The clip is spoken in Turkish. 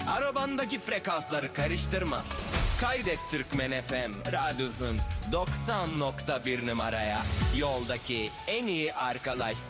Arabandaki frekansları karıştırma. Kaydet Türkmen FM Radyos'un 90.1 numaraya. Yoldaki en iyi arkadaş